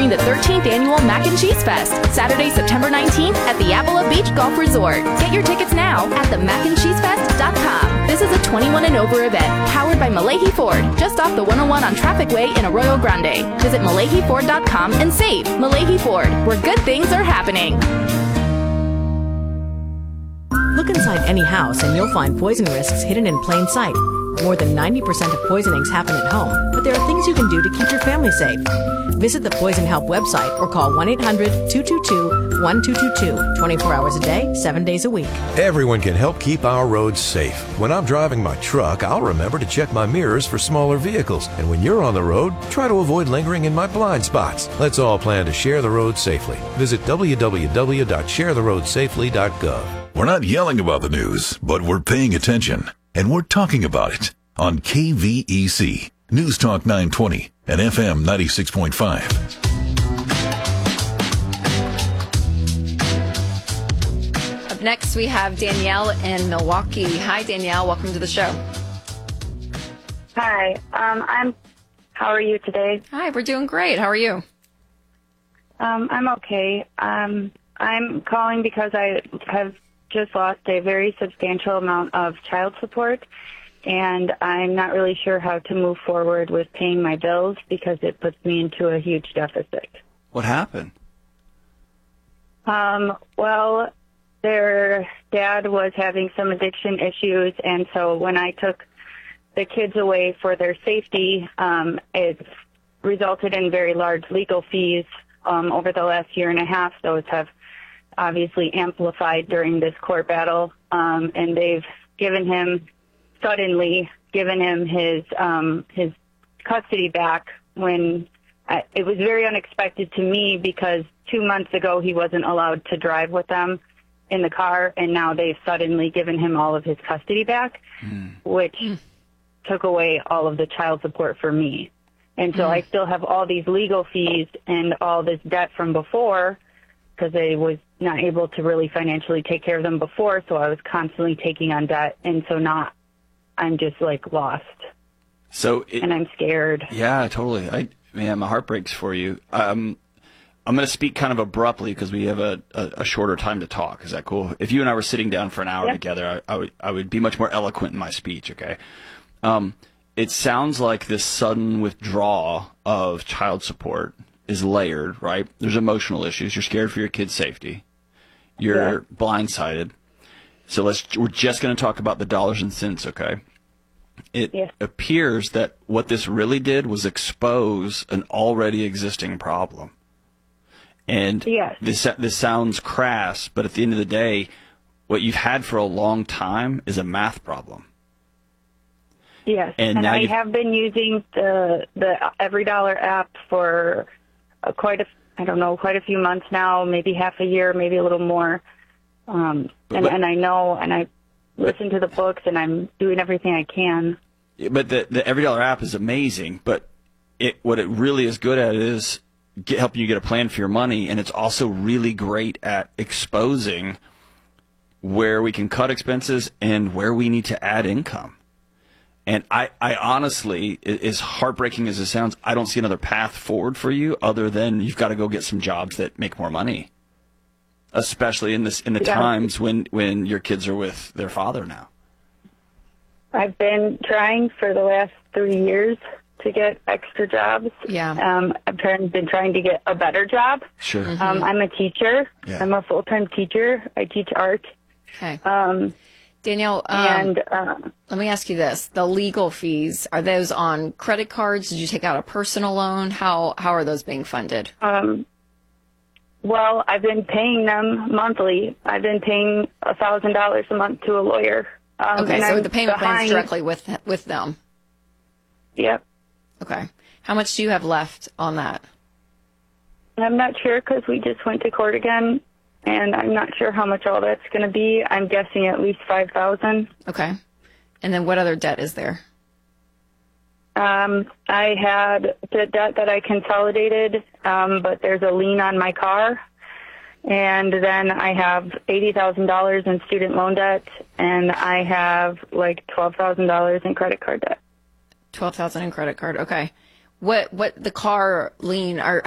hosting the 13th Annual Mac and Cheese Fest, Saturday, September 19th at the Apollo Beach Golf Resort. Get your tickets now at themacandcheesefest.com. This is a 21 and over event, powered by Malahi Ford, just off the 101 on Traffic Way in Arroyo Grande. Visit MalahiFord.com and save. Malahi Ford, where good things are happening. Look inside any house and you'll find poison risks hidden in plain sight. More than 90% of poisonings happen at home, but there are things you can do to keep your family safe. Visit the Poison Help website or call 1-800-222-1222, 24 hours a day, 7 days a week. Everyone can help keep our roads safe. When I'm driving my truck, I'll remember to check my mirrors for smaller vehicles. And when you're on the road, try to avoid lingering in my blind spots. Let's all plan to share the road safely. Visit www.sharetheroadsafely.gov. We're not yelling about the news, but we're paying attention. And we're talking about it on KVEC, News Talk 920 and FM 96.5. Up next, we have Danielle in Milwaukee. Hi, Danielle. Welcome to the show. Hi. How are you today? Hi, we're doing great. How are you? I'm okay. I'm calling because I have just lost a very substantial amount of child support, and I'm not really sure how to move forward with paying my bills because it puts me into a huge deficit. What happened? Well, their dad was having some addiction issues, and so when I took the kids away for their safety, it resulted in very large legal fees over the last year and a half. Those have obviously amplified during this court battle, and they've suddenly given him his custody back when it was very unexpected to me because 2 months ago he wasn't allowed to drive with them in the car, and now they've suddenly given him all of his custody back, which took away all of the child support for me. And so I still have all these legal fees and all this debt from before, because I was not able to really financially take care of them before, so I was constantly taking on debt, and so now I'm just like lost. And I'm scared. Yeah, totally. My heart breaks for you. I'm going to speak kind of abruptly because we have a shorter time to talk. Is that cool? If you and I were sitting down for an hour together, I would be much more eloquent in my speech. Okay. It sounds like this sudden withdrawal of child support is layered, right? There's emotional issues. You're scared for your kid's safety. You're blindsided. So we're just going to talk about the dollars and cents, okay? It appears that what this really did was expose an already existing problem. And this sounds crass, but at the end of the day, what you've had for a long time is a math problem. Yes, and I have been using the EveryDollar app for quite a few months now, maybe half a year, maybe a little more. And I know, and I listen to the books, and I'm doing everything I can. But the EveryDollar app is amazing, but what it really is good at is helping you get a plan for your money, and it's also really great at exposing where we can cut expenses and where we need to add income. And I honestly, as heartbreaking as it sounds, I don't see another path forward for you other than you've got to go get some jobs that make more money, especially in the times when your kids are with their father now. I've been trying for the last 3 years to get extra jobs. Yeah. I've been trying to get a better job. Sure. I'm a teacher. Yeah. I'm a full-time teacher. I teach art. Okay. Danielle, let me ask you this. The legal fees, are those on credit cards? Did you take out a personal loan? How are those being funded? Well, I've been paying them monthly. I've been paying $1,000 a month to a lawyer. Okay, so the payment plan's directly with them. Yep. Okay. How much do you have left on that? I'm not sure because we just went to court again. And I'm not sure how much all that's going to be. I'm guessing at least $5,000. Okay. And then what other debt is there? I had the debt that I consolidated, but there's a lien on my car. And then I have $80,000 in student loan debt, and I have like $12,000 in credit card debt. $12,000 in credit card. Okay. What the car lien,